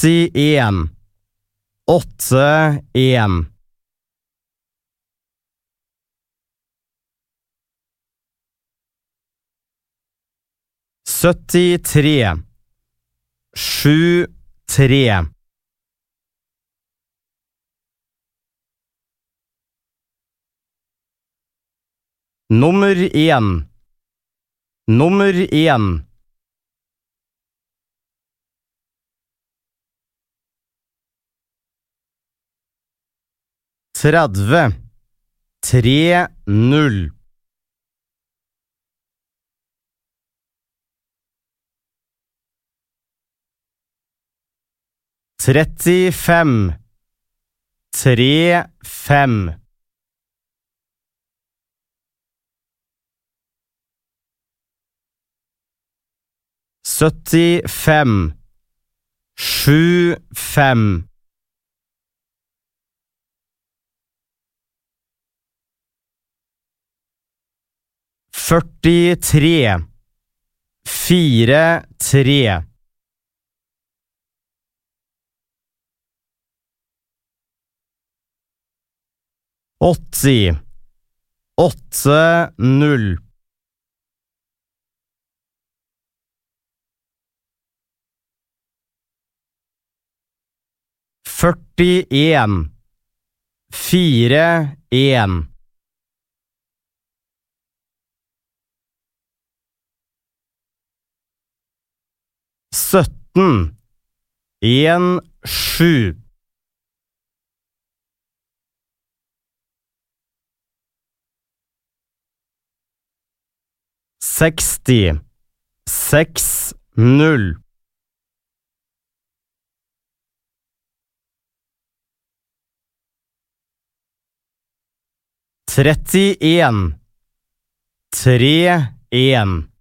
71 81 73 73 Nummer 1 Nummer 1 30 30 35 35 75 75 43 43 80 80 41 41 17 17 60 60 31 31